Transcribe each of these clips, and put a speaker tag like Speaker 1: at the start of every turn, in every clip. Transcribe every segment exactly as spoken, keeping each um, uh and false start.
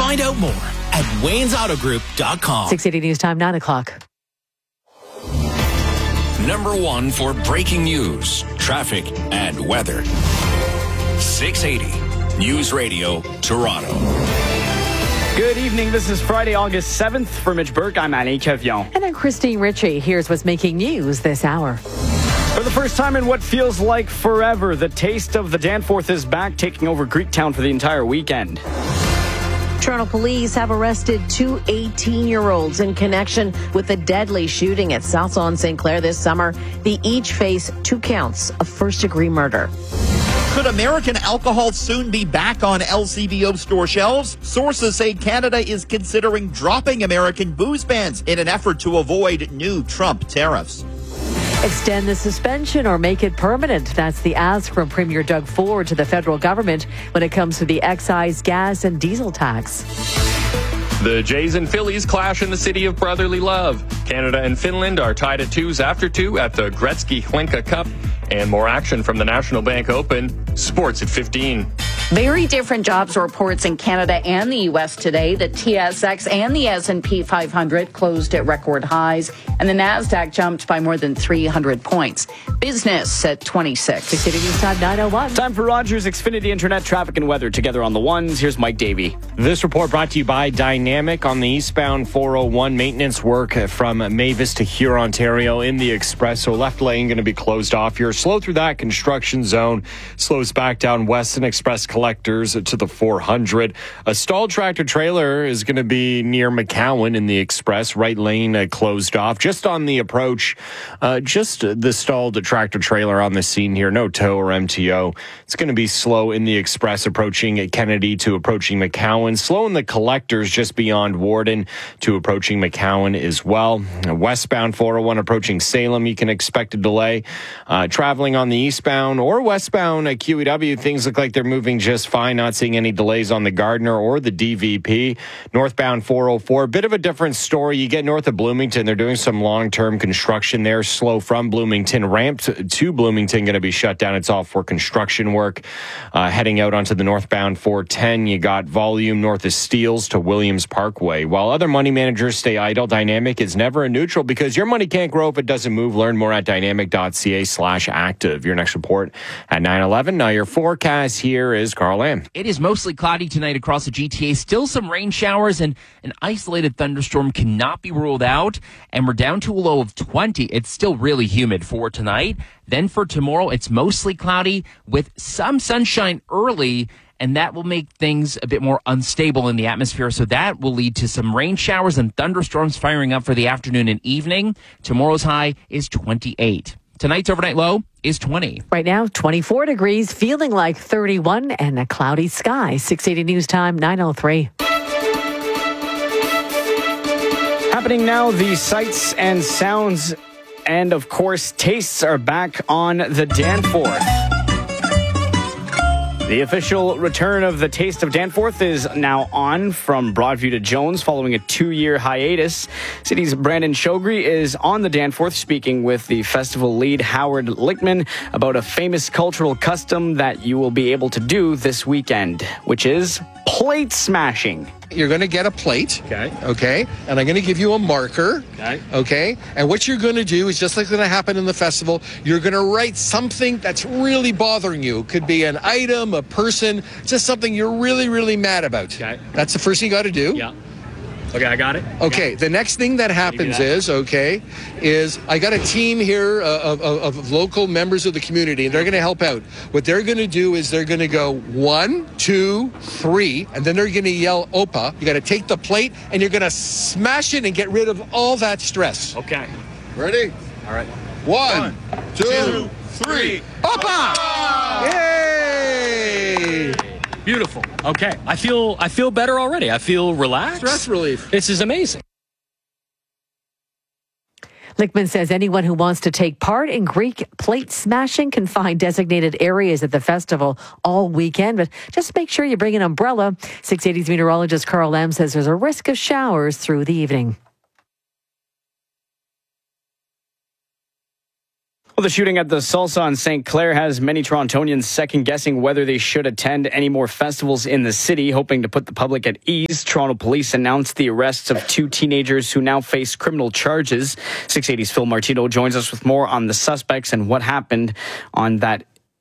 Speaker 1: Find out more at waynes auto group dot com.
Speaker 2: six eighty News Time, nine o'clock.
Speaker 3: Number one for breaking news, traffic, and weather. six eighty News Radio, Toronto.
Speaker 4: Good evening. This is Friday, August seventh. For Mitch Burke, I'm Annie Kevion.
Speaker 2: And I'm Christine Ritchie. Here's what's making news this hour.
Speaker 4: For the first time in what feels like forever, the taste of the Danforth is back, taking over Greektown for the entire weekend.
Speaker 5: Toronto police have arrested two eighteen-year-olds in connection with the deadly shooting at South on Saint Clair this summer. They each face two counts of first-degree murder.
Speaker 6: Could American alcohol soon be back on L C B O store shelves? Sources say Canada is considering dropping American booze bans in an effort to avoid new Trump tariffs.
Speaker 2: Extend the suspension or make it permanent. That's the ask from Premier Doug Ford to the federal government when it comes to the excise, gas, and diesel tax.
Speaker 7: The Jays and Phillies clash in the city of brotherly love. Canada and Finland are tied at twos after two at the Gretzky Hlinka Cup. And more action from the National Bank Open. Sports at fifteen.
Speaker 8: Very different jobs reports in Canada and the U S today. The T S X and the S and P five hundred closed at record highs, and the NASDAQ jumped by more than three hundred points. Business at twenty-six.
Speaker 2: six eighty News Time, nine oh one.
Speaker 4: Time for Rogers Xfinity Internet traffic and weather together on the ones. Here's Mike Davey.
Speaker 9: This report brought to you by Dynamic on the eastbound four oh one. Maintenance work from Mavis to Huron, Ontario in the express. So left lane going to be closed off. You're slow through that construction zone. Slows back down Weston Express collectors to the four hundred. A stalled tractor trailer is going to be near McCowan in the express. Right lane uh, closed off. Just on the approach, uh, just the stalled tractor trailer on the scene here. No tow or M T O. It's going to be slow in the express approaching Kennedy to approaching McCowan. Slow in the collectors just beyond Warden to approaching McCowan as well. Westbound four oh one approaching Salem, you can expect a delay. Uh, traveling on the eastbound or westbound at Q E W, things look like they're moving just fine. Not seeing any delays on the Gardner or the D V P. Northbound four oh four, a bit of a different story. You get north of Bloomington, they're doing some long-term construction there. Slow from Bloomington. Ramp to Bloomington going to be shut down. It's all for construction work. Uh, heading out onto the northbound four ten, you got volume north of Steeles to Williams Parkway. While other money managers stay idle, Dynamic is never a neutral because your money can't grow if it doesn't move. Learn more at dynamic.ca slash active. Your next report at nine eleven. Now your forecast here is Carl Lamb.
Speaker 10: It is mostly cloudy tonight across the G T A. Still some rain showers and an isolated thunderstorm cannot be ruled out. And we're down to a low of twenty. It's still really humid for tonight. Then for tomorrow, it's mostly cloudy with some sunshine early, and that will make things a bit more unstable in the atmosphere. So that will lead to some rain showers and thunderstorms firing up for the afternoon and evening. Tomorrow's high is twenty-eight. Tonight's overnight low is twenty.
Speaker 2: Right now, twenty-four degrees, feeling like thirty-one, and a cloudy sky. six eighty News Time, nine oh three.
Speaker 4: Happening now, the sights and sounds and, of course, tastes are back on the Danforth. The official return of the Taste of Danforth is now on from Broadview to Jones following a two-year hiatus. City's Brandon Shogri is on the Danforth speaking with the festival lead Howard Lichtman about a famous cultural custom that you will be able to do this weekend, which is plate smashing.
Speaker 11: You're going to get a plate,
Speaker 4: okay,
Speaker 11: okay, and I'm going to give you a marker,
Speaker 4: okay,
Speaker 11: okay, and what you're going to do is just like going to happen in the festival, you're going to write something that's really bothering you. It could be an item, a person, just something you're really, really mad about.
Speaker 4: Okay.
Speaker 11: That's the first thing you got to do.
Speaker 4: Yeah. Okay, I got it.
Speaker 11: Okay,
Speaker 4: got it.
Speaker 11: The next thing that happens
Speaker 4: that?
Speaker 11: is, okay, is I got a team here uh, of, of, of local members of the community, and they're going to help out. What they're going to do is they're going to go one, two, three, and then they're going to yell Opa. You got to take the plate, and you're going to smash it and get rid of all that stress.
Speaker 4: Okay.
Speaker 11: Ready?
Speaker 4: All right.
Speaker 11: One,
Speaker 4: One
Speaker 11: two,
Speaker 4: two,
Speaker 11: three. Opa! Yay!
Speaker 12: Beautiful. Okay. I feel I feel better already. I feel relaxed.
Speaker 11: Stress relief.
Speaker 12: This is amazing.
Speaker 2: Lichtman says anyone who wants to take part in Greek plate smashing can find designated areas at the festival all weekend, but just make sure you bring an umbrella. six eighty's meteorologist Carl Lamb says there's a risk of showers through the evening.
Speaker 4: Well, the shooting at the Salsa on Saint Clair has many Torontonians second-guessing whether they should attend any more festivals in the city. Hoping to put the public at ease, Toronto police announced the arrests of two teenagers who now face criminal charges. six eighty's Phil Martino joins us with more on the suspects and what happened on that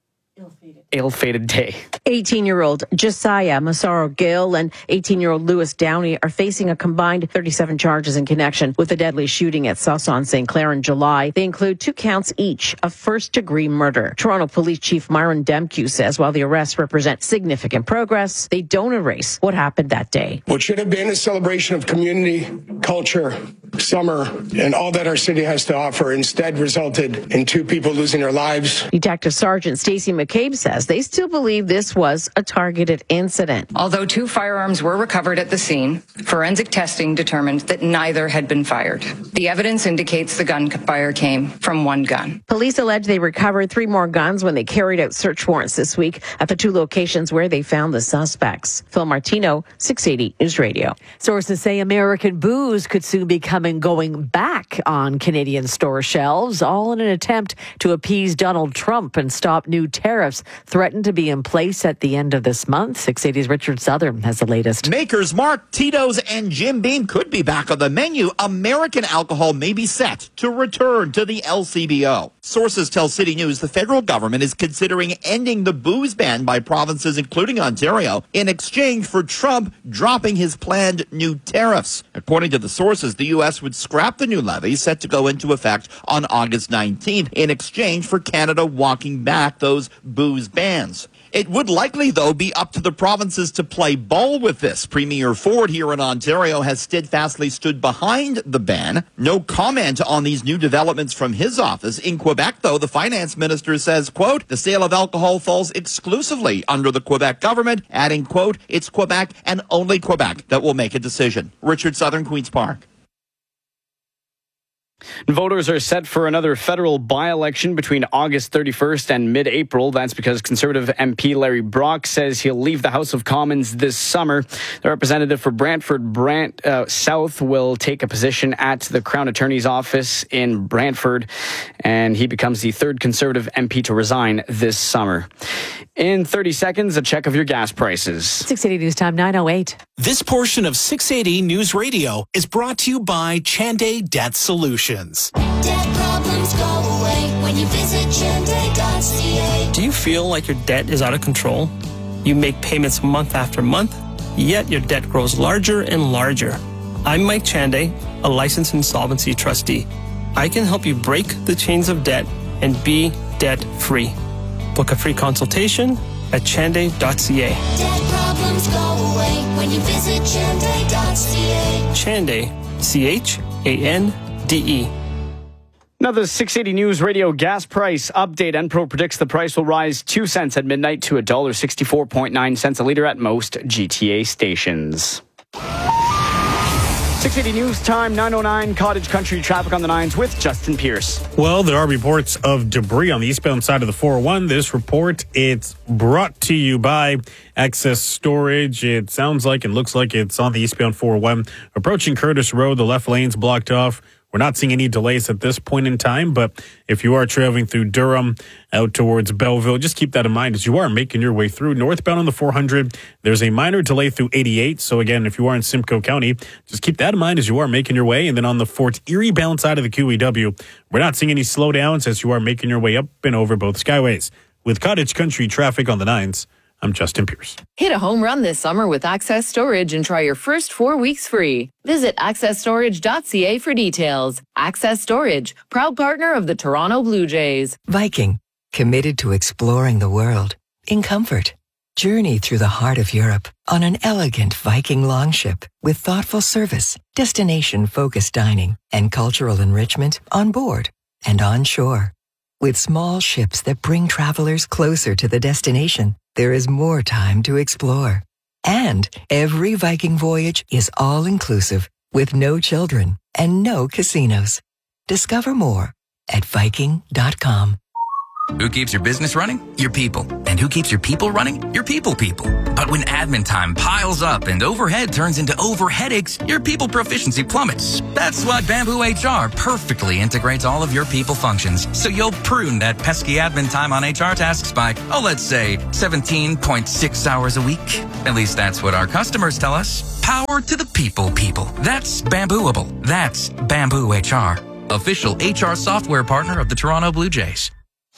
Speaker 4: ill-fated day.
Speaker 5: eighteen-year-old Josiah Massaro Gill and eighteen-year-old Lewis Downey are facing a combined thirty-seven charges in connection with the deadly shooting at Salsa on Saint Clair in July. They include two counts each of first-degree murder. Toronto Police Chief Myron Demkew says while the arrests represent significant progress, they don't erase what happened that day.
Speaker 13: What should have been a celebration of community, culture, summer, and all that our city has to offer instead resulted in two people losing their lives.
Speaker 5: Detective Sergeant Stacey McCabe says they still believe this was a targeted incident.
Speaker 14: Although two firearms were recovered at the scene, forensic testing determined that neither had been fired. The evidence indicates the gunfire came from one gun.
Speaker 5: Police allege they recovered three more guns when they carried out search warrants this week at the two locations where they found the suspects. Phil Martino, six eighty News Radio.
Speaker 2: Sources say American booze could soon be coming going back on Canadian store shelves, all in an attempt to appease Donald Trump and stop new tariffs threatened to be in place at the end of this month. six eighty's Richard Southern has the latest.
Speaker 6: Maker's Mark, Tito's, and Jim Beam could be back on the menu. American alcohol may be set to return to the L C B O. Sources tell City News the federal government is considering ending the booze ban by provinces, including Ontario, in exchange for Trump dropping his planned new tariffs. According to the sources, the U S would scrap the new levy set to go into effect on August nineteenth in exchange for Canada walking back those booze bans. It would likely, though, be up to the provinces to play ball with this. Premier Ford here in Ontario has steadfastly stood behind the ban. No comment on these new developments from his office. In Quebec, though, the finance minister says, quote, the sale of alcohol falls exclusively under the Quebec government, adding, quote, it's Quebec and only Quebec that will make a decision. Richard Southern, Queen's Park.
Speaker 4: Voters are set for another federal by-election between August thirty-first and mid-April. That's because Conservative M P Larry Brock says he'll leave the House of Commons this summer. The representative for Brantford Brant uh, South will take a position at the Crown Attorney's Office in Brantford, and he becomes the third Conservative M P to resign this summer. In thirty seconds, a check of your gas prices.
Speaker 2: six eighty News Time, nine oh eight.
Speaker 1: This portion of six eighty News Radio is brought to you by Chanday Debt Solutions.
Speaker 15: Debt problems go away when you visit chanday dot c a.
Speaker 16: Do you feel like your debt is out of control? You make payments month after month, yet your debt grows larger and larger. I'm Mike Chanday, a licensed insolvency trustee. I can help you break the chains of debt and be debt-free. Book a free consultation at chanday dot c a.
Speaker 15: Debt problems go away when you visit chanday dot c a.
Speaker 16: Chanday, C H A N D E.
Speaker 4: Now, the six eighty News Radio gas price update. Enpro predicts the price will rise two cents at midnight to one dollar sixty-four point nine cents a litre at most G T A stations. six eighty News Time, nine oh nine, Cottage Country traffic on the nines with Justin Pierce.
Speaker 17: Well, there are reports of debris on the eastbound side of the four oh one. This report, it's brought to you by Access Storage. It sounds like and looks like it's on the eastbound four oh one. Approaching Curtis Road, the left lane's blocked off. We're not seeing any delays at this point in time, but if you are traveling through Durham out towards Belleville, just keep that in mind as you are making your way through. Northbound on the four hundred, there's a minor delay through eighty-eight. So again, if you are in Simcoe County, just keep that in mind as you are making your way. And then on the Fort Erie bound side of the Q E W, we're not seeing any slowdowns as you are making your way up and over both skyways. With Cottage Country traffic on the nines, I'm Justin Pierce.
Speaker 18: Hit a home run this summer with Access Storage and try your first four weeks free. Visit access storage dot c a for details. Access Storage, proud partner of the Toronto Blue Jays.
Speaker 19: Viking, committed to exploring the world in comfort. Journey through the heart of Europe on an elegant Viking longship with thoughtful service, destination-focused dining, and cultural enrichment on board and on shore. With small ships that bring travelers closer to the destination, there is more time to explore. And every Viking voyage is all-inclusive with no children and no casinos. Discover more at viking dot com.
Speaker 20: Who keeps your business running? Your people. And who keeps your people running? Your people people. But when admin time piles up and overhead turns into over headaches, your people proficiency plummets. That's why Bamboo H R perfectly integrates all of your people functions. So you'll prune that pesky admin time on H R tasks by, oh, let's say seventeen point six hours a week. At least that's what our customers tell us. Power to the people people. That's Bambooable. That's Bamboo H R. Official H R software partner of the Toronto Blue Jays.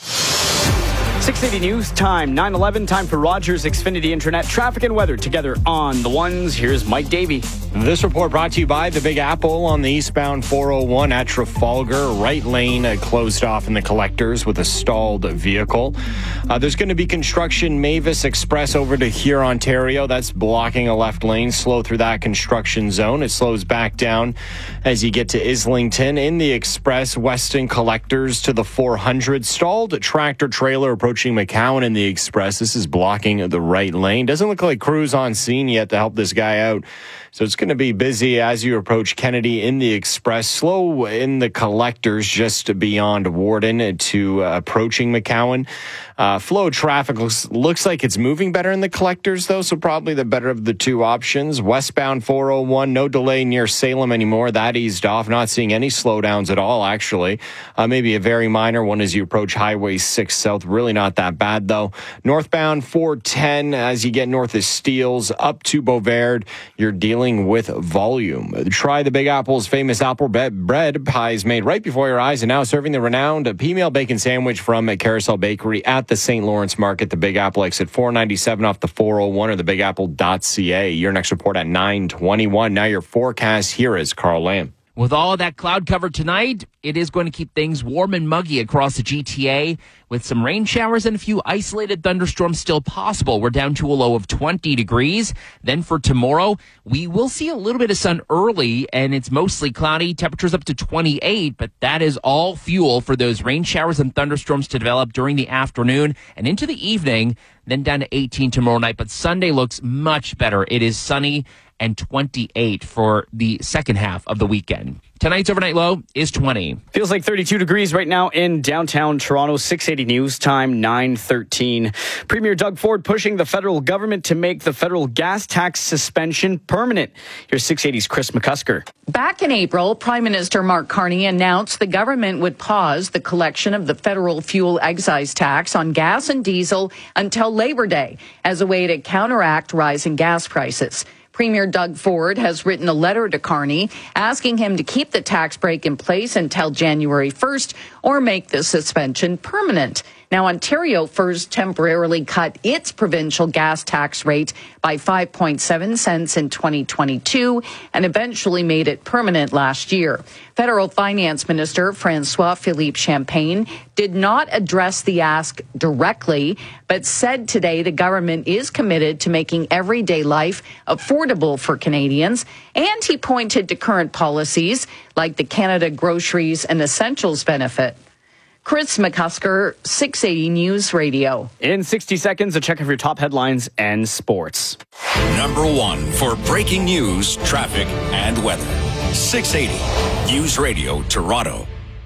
Speaker 4: six eighty News Time, nine eleven, time for Rogers Xfinity Internet. Traffic and weather together on the ones. Here's Mike Davey.
Speaker 9: This report brought to you by the Big Apple on the eastbound four oh one at Trafalgar. Right lane uh, closed off in the collectors with a stalled vehicle. Uh, there's going to be construction Mavis Express over to here, Ontario. That's blocking a left lane. Slow through that construction zone. It slows back down as you get to Islington. In the Express, Weston collectors to the four hundred. Stalled tractor trailer approaching McCowan in the Express. This is blocking the right lane. Doesn't look like crews on scene yet to help this guy out. So it's going to be busy as you approach Kennedy in the Express. Slow in the collectors just beyond Warden to uh, approaching McCowan. Uh, flow traffic looks, looks like it's moving better in the collectors, though, so probably the better of the two options. Westbound four oh one, no delay near Salem anymore. That eased off. Not seeing any slowdowns at all, actually. Uh, maybe a very minor one as you approach Highway six South. Really not that bad, though. Northbound four ten as you get north of Steeles up to Beauvard. You're dealing with volume. Try the Big Apple's famous apple bread pies made right before your eyes and now serving the renowned P-Meal Bacon Sandwich from Carousel Bakery at the Saint Lawrence Market. The Big Apple exit four ninety-seven off the four oh one or the big apple dot c a. Your next report at nine twenty-one. Now your forecast. Here is Carl Lamb.
Speaker 10: With all of that cloud cover tonight, it is going to keep things warm and muggy across the G T A with some rain showers and a few isolated thunderstorms still possible. We're down to a low of twenty degrees. Then for tomorrow, we will see a little bit of sun early and it's mostly cloudy. Temperatures up to twenty-eight, but that is all fuel for those rain showers and thunderstorms to develop during the afternoon and into the evening, then down to eighteen tomorrow night. But Sunday looks much better. It is sunny and twenty-eight for the second half of the weekend. Tonight's overnight low is twenty.
Speaker 4: Feels like thirty-two degrees right now in downtown Toronto. six eighty News Time, nine thirteen. Premier Doug Ford pushing the federal government to make the federal gas tax suspension permanent. Here's six eighty's Chris McCusker.
Speaker 8: Back in April, Prime Minister Mark Carney announced the government would pause the collection of the federal fuel excise tax on gas and diesel until Labor Day as a way to counteract rising gas prices. Premier Doug Ford has written a letter to Carney asking him to keep the tax break in place until January first or make the suspension permanent. Now, Ontario first temporarily cut its provincial gas tax rate by five point seven cents in twenty twenty-two and eventually made it permanent last year. Federal Finance Minister Francois Philippe Champagne did not address the ask directly, but said today the government is committed to making everyday life affordable for Canadians. And he pointed to current policies like the Canada Groceries and Essentials benefit. Chris McCusker, six eighty News Radio.
Speaker 4: In sixty seconds, a check of your top headlines and sports.
Speaker 3: Number one for breaking news, traffic, and weather. six eighty News Radio, Toronto.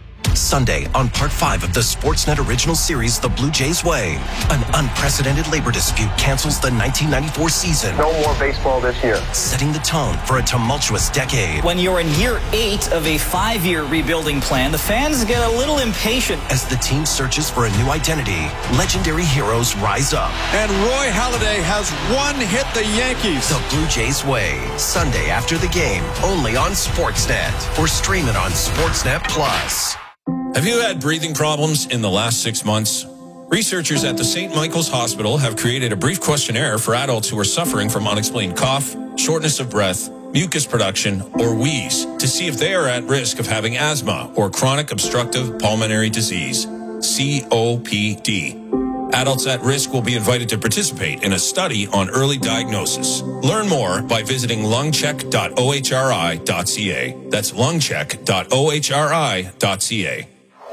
Speaker 21: Sunday on part five of the Sportsnet original series, The Blue Jays Way. An unprecedented labor dispute cancels the nineteen ninety-four season.
Speaker 22: No more baseball this year.
Speaker 21: Setting the tone for a tumultuous decade.
Speaker 23: When you're in year eight of a five-year rebuilding plan, the fans get a little impatient.
Speaker 21: As the team searches for a new identity, legendary heroes rise up.
Speaker 24: And Roy Halladay has one hit the Yankees.
Speaker 21: The Blue Jays Way. Sunday after the game, only on Sportsnet. Or stream it on Sportsnet Plus.
Speaker 25: Have you had breathing problems in the last six months? Researchers at the Saint Michael's Hospital have created a brief questionnaire for adults who are suffering from unexplained cough, shortness of breath, mucus production, or wheeze to see if they are at risk of having asthma or chronic obstructive pulmonary disease, C O P D. Adults at risk will be invited to participate in a study on early diagnosis. Learn more by visiting lungcheck dot o h r i dot c a. That's lungcheck dot o h r i dot c a.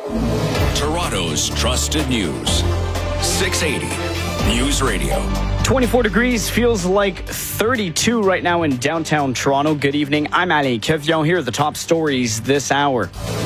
Speaker 3: Toronto's trusted news. six eighty News Radio.
Speaker 4: twenty-four degrees, feels like thirty-two right now in downtown Toronto. Good evening. I'm Ali Kevion. Here are the top stories this hour.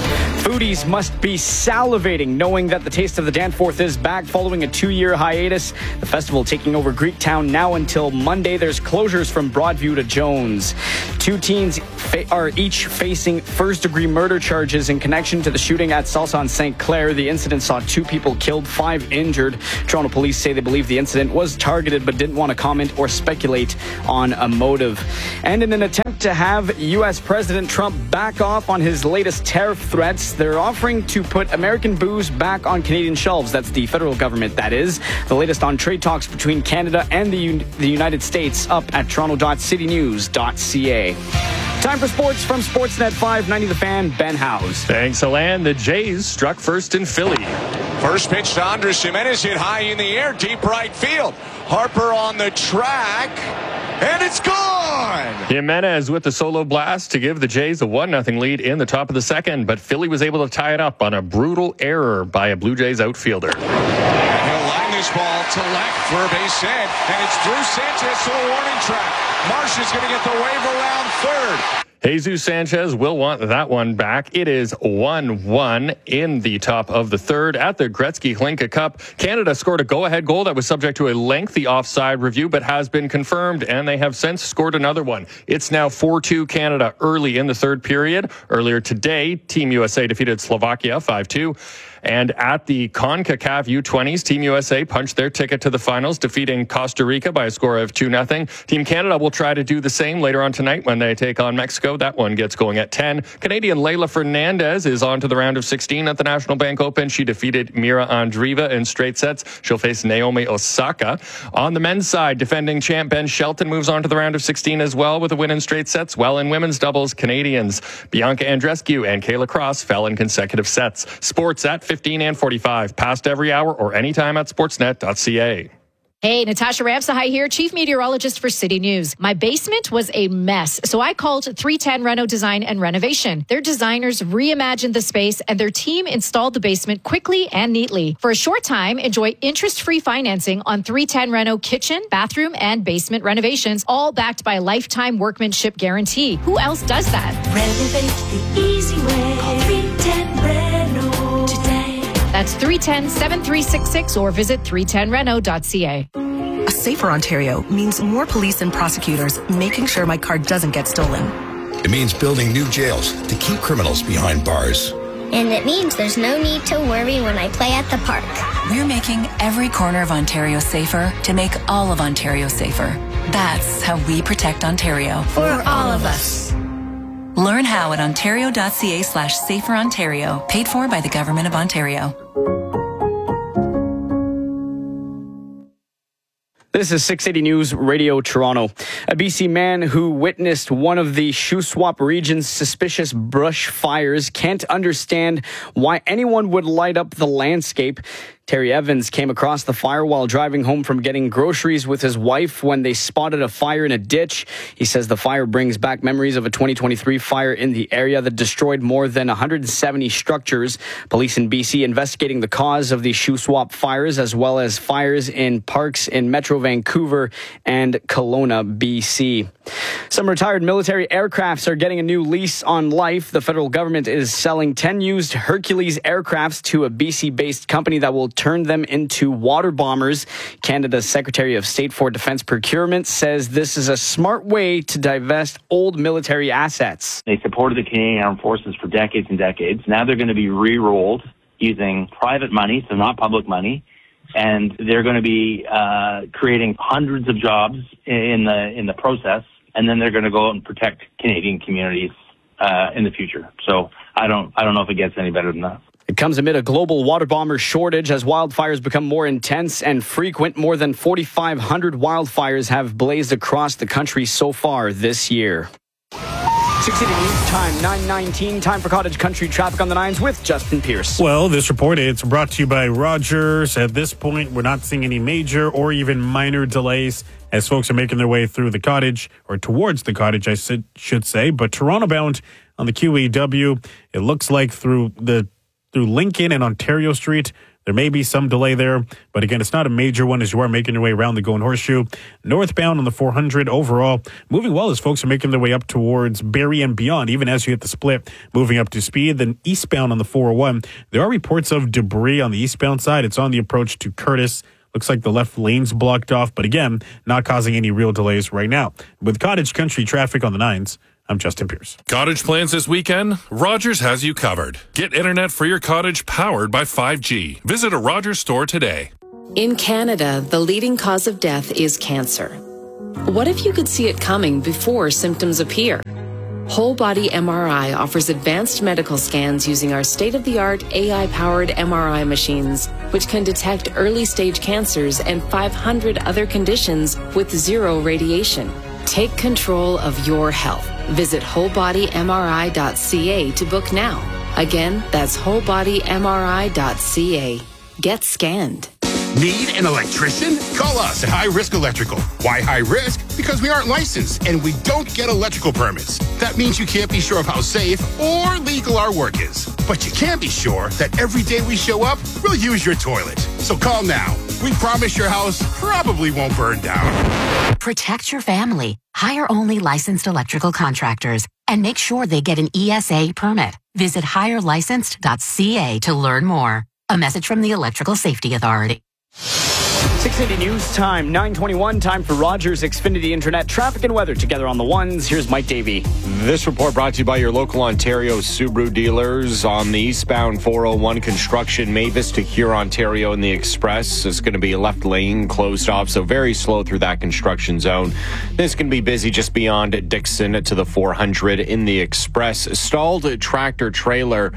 Speaker 4: Foodies must be salivating knowing that the Taste of the Danforth is back following a two-year hiatus. The festival taking over Greektown now until Monday. There's closures from Broadview to Jones. Two teens fa- are each facing first-degree murder charges in connection to the shooting at Salsa Saint Clair. The incident saw two people killed, five injured. Toronto police say they believe the incident was targeted but didn't want to comment or speculate on a motive. And in an attempt to have U S President Trump back off on his latest tariff threats, they're offering to put American booze back on Canadian shelves. That's the federal government, that is. The latest on trade talks between Canada and the, Un- the United States up at toronto dot city news dot c a. Time for sports from Sportsnet five ninety The Fan, Ben Howes.
Speaker 9: Thanks, Alan. The Jays struck first in Philly.
Speaker 24: First pitch to Andres Jimenez, hit high in the air, deep right field. Harper on the track, and it's gone!
Speaker 9: Jimenez with the solo blast to give the Jays a one nothing lead in the top of the second, but Philly was able to tie it up on a brutal error by a Blue Jays outfielder.
Speaker 24: And he'll line this ball to left for a base hit, and it's Drew Sanchez to the warning track. Marsh is going to get the wave around third.
Speaker 9: Jesus Sanchez will want that one back. It is one one in the top of the third at the Gretzky Hlinka Cup. Canada scored a go-ahead goal that was subject to a lengthy offside review, but has been confirmed, and they have since scored another one. It's now four two Canada early in the third period. Earlier today, Team U S A defeated Slovakia five two. And at the CONCACAF U twenties, Team U S A punched their ticket to the finals, defeating Costa Rica by a score of two nothing. Team Canada will try to do the same later on tonight when they take on Mexico. That one gets going at ten. Canadian Leylah Fernandez is on to the round of sixteen at the National Bank Open. She defeated Mira Andreeva in straight sets. She'll face Naomi Osaka. On the men's side, defending champ Ben Shelton moves on to the round of sixteen as well with a win in straight sets. While in women's doubles, Canadians Bianca Andreescu and Kayla Cross fell in consecutive sets. Sports at fifteen and forty-five, past every hour or anytime at sportsnet dot c a.
Speaker 7: Hey, Natasha Ramsahai here, Chief Meteorologist for City News. My basement was a mess, so I called three ten Reno Design and Renovation. Their designers reimagined the space, and their team installed the basement quickly and neatly. For a short time, enjoy interest-free financing on three ten Reno kitchen, bathroom, and basement renovations, all backed by a lifetime workmanship guarantee. Who else does that?
Speaker 15: Renovate the easy way. Call three ten Reno today.
Speaker 7: That's three one zero, seven three six six or visit three ten reno dot c a.
Speaker 11: A safer Ontario means more police and prosecutors making sure my car doesn't get stolen.
Speaker 12: It means building new jails to keep criminals behind bars.
Speaker 13: And it means there's no need to worry when I play at the park.
Speaker 22: We're making every corner of Ontario safer to make all of Ontario safer. That's how we protect Ontario.
Speaker 13: For all of us.
Speaker 22: Learn how at ontario dot c a slash safer Ontario. Paid for by the Government of Ontario.
Speaker 4: This is six eighty News Radio Toronto. A B C man who witnessed one of the Shuswap region's suspicious brush fires can't understand why anyone would light up the landscape. Terry Evans came across the fire while driving home from getting groceries with his wife when they spotted a fire in a ditch. He says the fire brings back memories of a twenty twenty-three fire in the area that destroyed more than one hundred seventy structures. Police in B C investigating the cause of the Shuswap fires, as well as fires in parks in Metro Vancouver and Kelowna, B C. Some retired military aircrafts are getting a new lease on life. The federal government is selling ten used Hercules aircrafts to a B C-based company that will turn them into water bombers. Canada's Secretary of State for Defense Procurement says this is a smart way to divest old military assets.
Speaker 26: They supported the Canadian Armed Forces for decades and decades. Now they're going to be re-rolled using private money, so not public money, and they're going to be uh, creating hundreds of jobs in the in the process, and then they're going to go out and protect Canadian communities uh, in the future. So I don't I don't know if it gets any better than that.
Speaker 4: It comes amid a global water bomber shortage as wildfires become more intense and frequent. More than forty-five hundred wildfires have blazed across the country so far this year. six eighty News Time, nine nineteen. Time for Cottage Country Traffic on the Nines with Justin Pierce.
Speaker 17: Well, this report, it's brought to you by Rogers. At this point, we're not seeing any major or even minor delays as folks are making their way through the cottage, or towards the cottage, I should say. But Toronto bound on the Q E W, it looks like through the through Lincoln and Ontario Street, There may be some delay there, but again, it's not a major one as you are making your way around the Golden Horseshoe. Northbound on the four hundred overall, moving well as folks are making their way up towards Barrie and beyond, even as you hit the split, moving up to speed. Then eastbound on the four oh one, there are reports of debris on the eastbound side. It's on the approach to Curtis. Looks like the left lane's blocked off, but again, not causing any real delays right now. With Cottage Country traffic on the nines, I'm Justin Pierce.
Speaker 1: Cottage plans this weekend? Rogers has you covered. Get internet for your cottage powered by five G. Visit a Rogers store today.
Speaker 2: In Canada, the leading cause of death is cancer. What if you could see it coming before symptoms appear? Whole Body M R I offers advanced medical scans using our state-of-the-art A I-powered M R I machines, which can detect early-stage cancers and five hundred other conditions with zero radiation. Take control of your health. Visit whole body M R I dot C A to book now. Again, that's whole body M R I dot C A. Get scanned.
Speaker 5: Need an electrician? Call us at High Risk Electrical. Why high risk? Because we aren't licensed and we don't get electrical permits. That means you can't be sure of how safe or legal our work is. But you can be sure that every day we show up, we'll use your toilet. So call now. We promise your house probably won't burn down.
Speaker 6: Protect your family. Hire only licensed electrical contractors and make sure they get an E S A permit. Visit hire licensed dot C A to learn more. A message from the Electrical Safety Authority.
Speaker 4: six eighty News Time, nine twenty-one, time for Rogers Xfinity Internet traffic and weather together on the ones. Here's Mike Davey.
Speaker 9: This report brought to you by your local Ontario Subaru dealers on the eastbound four oh one construction, Mavis to Huron, Ontario in the Express. It's going to be a left lane closed off, so very slow through that construction zone. This can be busy just beyond Dixon to the four hundred in the Express. A stalled tractor trailer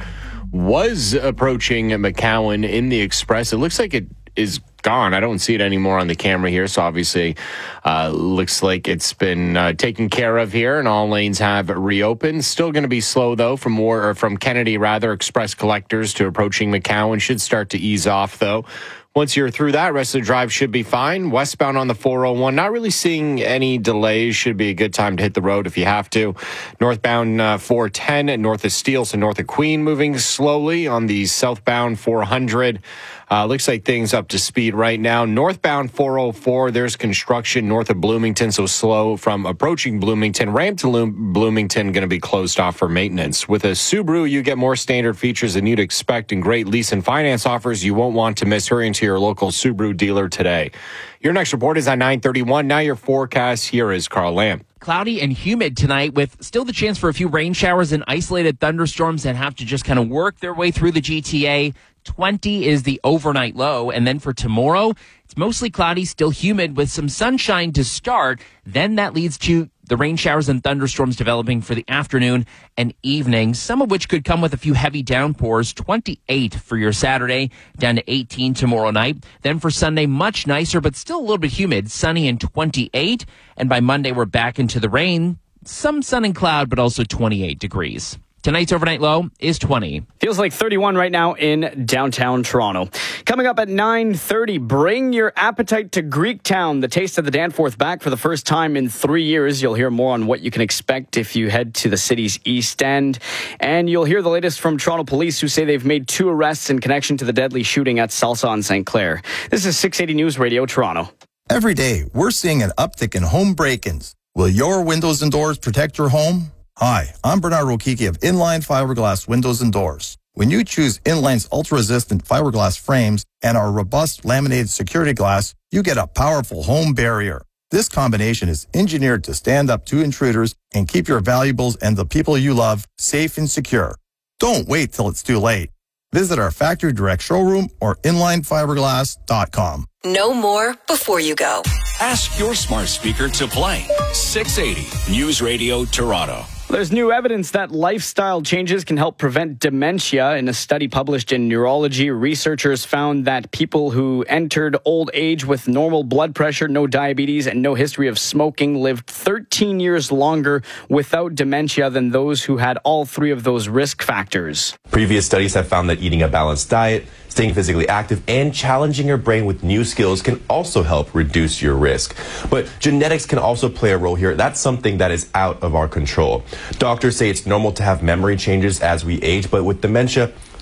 Speaker 9: was approaching McCowan in the Express. It looks like it is gone. I don't see it anymore on the camera here, so obviously uh, looks like it's been uh, taken care of here and all lanes have reopened. Still going to be slow though from more or from Kennedy rather Express Collectors to approaching McCowan. Should start to ease off though. Once you're through that, rest of the drive should be fine. Westbound on the four oh one, not really seeing any delays. Should be a good time to hit the road if you have to. Northbound uh, four ten, north of Steeles and north of Queen, moving slowly on the southbound four hundred. Uh, looks like things up to speed right now. Northbound four oh four, there's construction north of Bloomington, so slow from approaching Bloomington. Ramp to Loom- Bloomington going to be closed off for maintenance. With a Subaru, you get more standard features than you'd expect and great lease and finance offers you won't want to miss. Hurry into your local Subaru dealer today. Your next report is at nine thirty-one. Now your forecast. Here is Carl Lamb.
Speaker 10: Cloudy and humid tonight with still the chance for a few rain showers and isolated thunderstorms that have to just kind of work their way through the G T A. twenty is the overnight low. And then for tomorrow, it's mostly cloudy, still humid with some sunshine to start. Then that leads to the rain showers and thunderstorms developing for the afternoon and evening, some of which could come with a few heavy downpours. twenty-eight for your Saturday, down to eighteen tomorrow night. Then for Sunday, much nicer, but still a little bit humid, sunny and twenty-eight. And by Monday, we're back into the rain. Some sun and cloud, but also twenty-eight degrees. Tonight's overnight low is twenty.
Speaker 4: Feels like thirty-one right now in downtown Toronto. Coming up at nine thirty, bring your appetite to Greektown. The Taste of the Danforth back for the first time in three years. You'll hear more on what you can expect if you head to the city's East End. And you'll hear the latest from Toronto police, who say they've made two arrests in connection to the deadly shooting at Salsa on Saint Clair. This is six eighty News Radio Toronto.
Speaker 14: Every day, we're seeing an uptick in home break-ins. Will your windows and doors protect your home? Hi, I'm Bernard Rokiki of Inline Fiberglass Windows and Doors. When you choose Inline's ultra-resistant fiberglass frames and our robust laminated security glass, you get a powerful home barrier. This combination is engineered to stand up to intruders and keep your valuables and the people you love safe and secure. Don't wait till it's too late. Visit our factory direct showroom or inline fiberglass dot com.
Speaker 16: Know more before you go.
Speaker 3: Ask your smart speaker to play six eighty News Radio Toronto.
Speaker 4: There's new evidence that lifestyle changes can help prevent dementia. In a study published in Neurology, researchers found that people who entered old age with normal blood pressure, no diabetes, and no history of smoking lived thirteen years longer without dementia than those who had all three of those risk factors.
Speaker 27: Previous studies have found that eating a balanced diet, staying physically active, and challenging your brain with new skills can also help reduce your risk. But genetics can also play a role here. That's something that is out of our control. Doctors say it's normal to have memory changes as we age, but with dementia,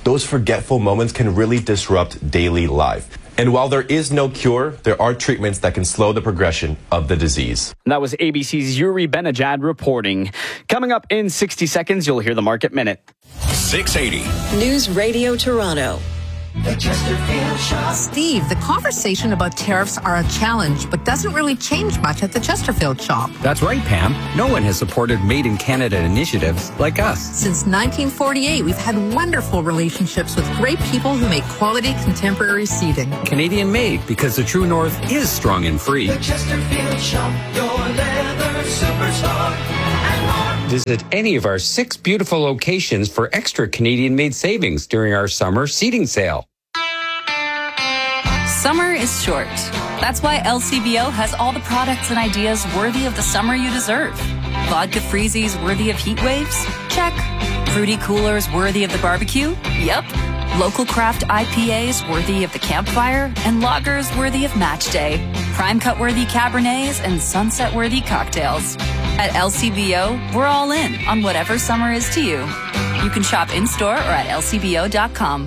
Speaker 27: those forgetful moments can really disrupt daily life. And while there is no cure, there are treatments that can slow the progression of the disease.
Speaker 4: And that was A B C's Yuri Benajad reporting. Coming up in sixty seconds, you'll hear the Market Minute.
Speaker 3: six eighty.
Speaker 16: News Radio Toronto.
Speaker 15: The Chesterfield Shop.
Speaker 8: Steve, the conversation about tariffs are a challenge, but doesn't really change much at the Chesterfield Shop.
Speaker 18: That's right, Pam. No one has supported Made in Canada initiatives like us.
Speaker 8: Since nineteen forty-eight, we've had wonderful relationships with great people who make quality contemporary seating.
Speaker 18: Canadian made, because the True North is strong and free.
Speaker 15: The Chesterfield Shop, your leather superstar.
Speaker 18: Visit any of our six beautiful locations for extra Canadian-made savings during our summer seating sale.
Speaker 19: Summer is short. That's why L C B O has all the products and ideas worthy of the summer you deserve. Vodka freezies worthy of heat waves? Check. Fruity coolers worthy of the barbecue? Yep. Local craft I P As worthy of the campfire? And lagers worthy of match day. Prime cut worthy Cabernets and sunset worthy cocktails. At L C B O, we're all in on whatever summer is to you. You can shop in-store or at L C B O dot com.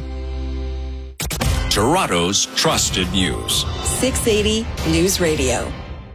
Speaker 3: Toronto's trusted news.
Speaker 16: six eighty News Radio.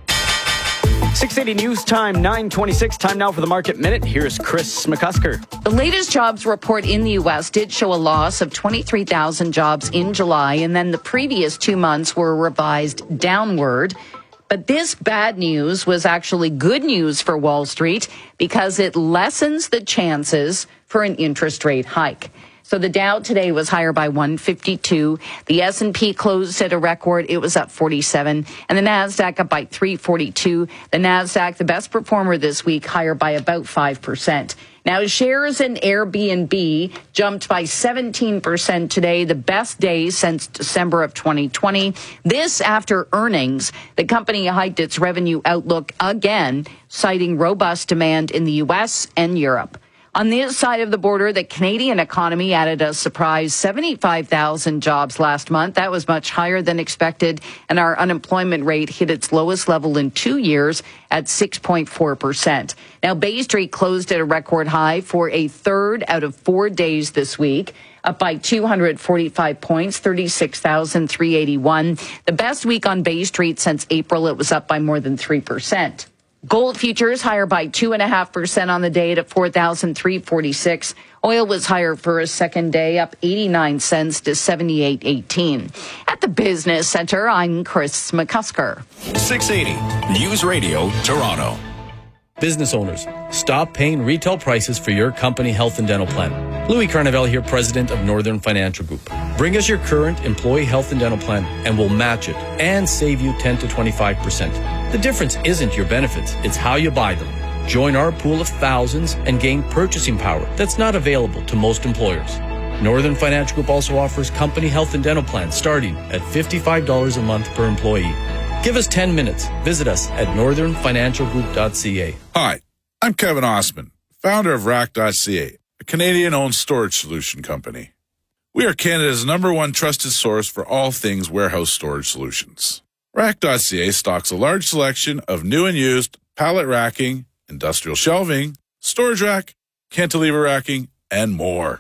Speaker 4: six eighty News Time, nine twenty-six. Time now for the Market Minute. Here's Chris McCusker.
Speaker 20: The latest jobs report in the U S did show a loss of twenty-three thousand jobs in July, and then the previous two months were revised downward. But this bad news was actually good news for Wall Street because it lessens the chances for an interest rate hike. So the Dow today was higher by one fifty-two. The S and P closed at a record. It was up forty-seven. And the NASDAQ up by three forty-two. The NASDAQ, the best performer this week, higher by about five percent. Now, shares in Airbnb jumped by seventeen percent today, the best day since December of twenty twenty. This after earnings. The company hiked its revenue outlook again, citing robust demand in the U S and Europe. On this side of the border, the Canadian economy added a surprise seventy-five thousand jobs last month. That was much higher than expected, and our unemployment rate hit its lowest level in two years at six point four percent. Now, Bay Street closed at a record high for a third out of four days this week, up by two hundred forty-five points, thirty-six thousand three hundred eighty-one. The best week on Bay Street since April. It was up by more than three percent. Gold futures higher by two point five percent on the day at four thousand three hundred forty-six. Oil was higher for a second day, up eighty-nine cents to seventy-eight eighteen. At the Business Center, I'm Chris McCusker.
Speaker 3: six eighty News Radio Toronto.
Speaker 21: Business owners, stop paying retail prices for your company health and dental plan. Louis Carnevale here, president of Northern Financial Group. Bring us your current employee health and dental plan and we'll match it and save you ten to twenty-five percent. The difference isn't your benefits, it's how you buy them. Join our pool of thousands and gain purchasing power that's not available to most employers. Northern Financial Group also offers company health and dental plans starting at fifty-five dollars a month per employee. Give us ten minutes. Visit us at northern financial group dot c a.
Speaker 23: Hi, I'm Kevin Osman, founder of rack dot c a, a Canadian-owned storage solution company. We are Canada's number one trusted source for all things warehouse storage solutions. rack dot c a stocks a large selection of new and used pallet racking, industrial shelving, storage rack, cantilever racking, and more.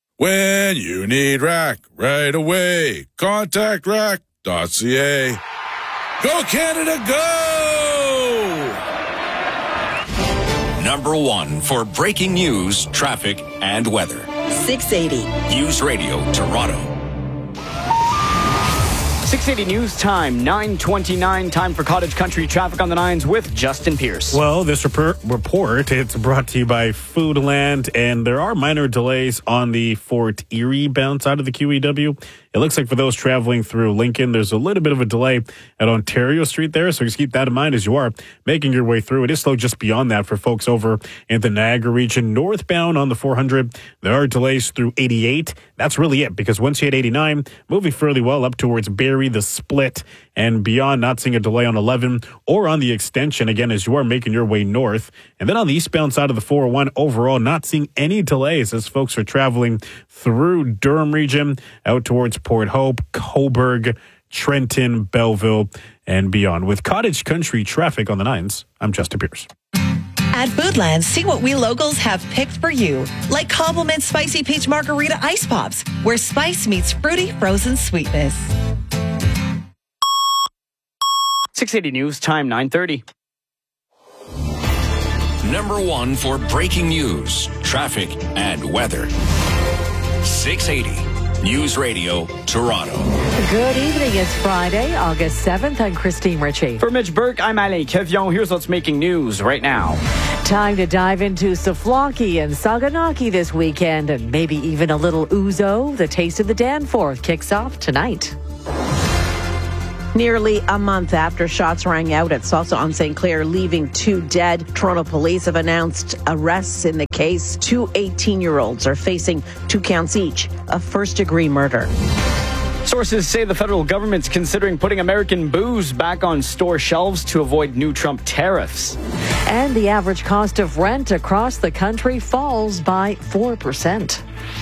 Speaker 23: When you need rack right away, contact rack dot c a. Go Canada, go!
Speaker 3: Number one for breaking news, traffic, and weather.
Speaker 16: six eighty
Speaker 3: News Radio Toronto.
Speaker 4: six eighty News Time, nine twenty-nine. Time for Cottage Country traffic on the nines with Justin Pierce.
Speaker 17: Well, this rep- report, it's brought to you by Foodland, and there are minor delays on the Fort Erie bound side of the Q E W. It looks like for those traveling through Lincoln, there's a little bit of a delay at Ontario Street there, so just keep that in mind as you are making your way through. It is slow just beyond that for folks over in the Niagara region. Northbound on the four hundred, there are delays through eighty-eight. That's really it, because once you hit eighty-nine, moving fairly well up towards Barrie, the Split, and beyond, not seeing a delay on eleven or on the extension, again, as you are making your way north. And then on the eastbound side of the four oh one, overall, not seeing any delays as folks are traveling through Durham region, out towards Port Hope, Cobourg, Trenton, Belleville, and beyond. With Cottage Country traffic on the nines, I'm Justin Pierce.
Speaker 7: At Foodland, see what we locals have picked for you. Like Compliment Spicy Peach Margarita Ice Pops, where spice meets fruity frozen sweetness.
Speaker 4: six eighty News, time nine thirty.
Speaker 3: Number one for breaking news, traffic, and weather. six eighty News Radio, Toronto.
Speaker 11: Good evening. It's Friday, August seventh. I'm Christine Ritchie.
Speaker 4: For Mitch Burke, I'm Alain Kevion. Here's what's making news right now.
Speaker 11: Time to dive into Saflonky and Saganaki this weekend, and maybe even a little ouzo. The Taste of the Danforth kicks off tonight.
Speaker 12: Nearly a month after shots rang out at Salsa on Saint Clair, leaving two dead, Toronto police have announced arrests in the case. Two eighteen-year-olds are facing two counts each of first-degree murder.
Speaker 4: Sources say the federal government's considering putting American booze back on store shelves to avoid new Trump tariffs.
Speaker 11: And the average cost of rent across the country falls by four percent.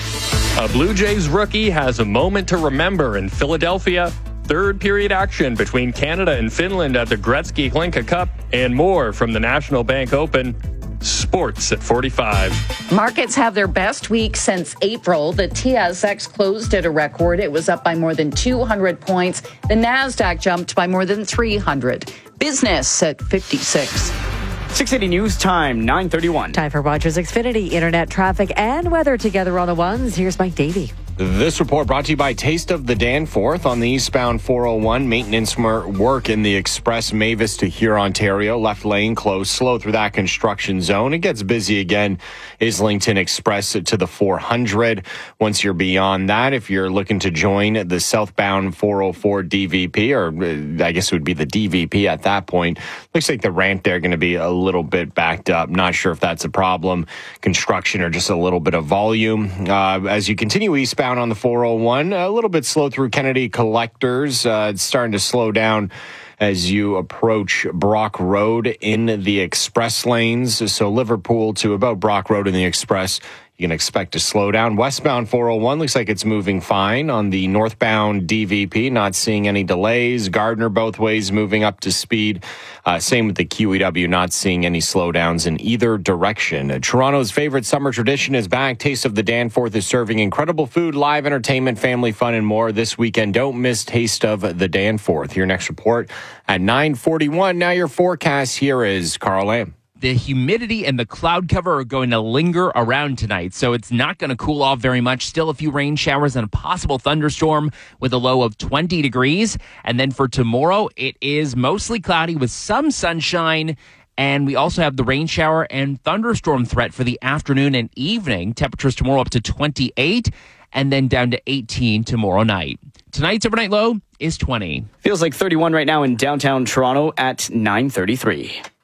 Speaker 13: A Blue Jays rookie has a moment to remember in Philadelphia. Third period action between Canada and Finland at the Gretzky Glinka Cup, and more from the National Bank Open. Sports at forty-five.
Speaker 20: Markets have their best week since April. The T S X closed at a record. It was up by more than two hundred points. The NASDAQ jumped by more than three hundred. Business at fifty-six.
Speaker 4: six eighty News, time nine thirty-one.
Speaker 11: Time for Rogers Xfinity, internet traffic and weather together on the ones. Here's Mike Davey.
Speaker 9: This report brought to you by Taste of the Danforth on the eastbound four oh one. Maintenance work in the express Mavis to Huron, Ontario. Left lane closed. Slow through that construction zone. It gets busy again. Islington Express to the four hundred. Once you're beyond that, if you're looking to join the southbound four oh four D V P, or I guess it would be the D V P at that point, looks like the ramp there going to be a little bit backed up. Not sure if that's a problem, construction, or just a little bit of volume. Uh, as you continue eastbound on the four oh one, a little bit slow through Kennedy Collectors. Uh, it's starting to slow down as you approach Brock Road in the express lanes. So Liverpool to about Brock Road in the express, you can expect to slow down. Westbound four oh one looks like it's moving fine. On the northbound D V P, not seeing any delays. Gardner both ways moving up to speed. Uh, same with the Q E W, not seeing any slowdowns in either direction. Uh, Toronto's favorite summer tradition is back. Taste of the Danforth is serving incredible food, live entertainment, family fun, and more this weekend. Don't miss Taste of the Danforth. Your next report at nine forty-one. Now your forecast. Here is Carl Lamb.
Speaker 10: The humidity and the cloud cover are going to linger around tonight, so it's not going to cool off very much. Still a few rain showers and a possible thunderstorm with a low of twenty degrees. And then for tomorrow, it is mostly cloudy with some sunshine. And we also have the rain shower and thunderstorm threat for the afternoon and evening. Temperatures tomorrow up to twenty-eight and then down to eighteen tomorrow night. Tonight's overnight low is twenty.
Speaker 4: Feels like thirty-one right now in downtown Toronto at nine thirty-three.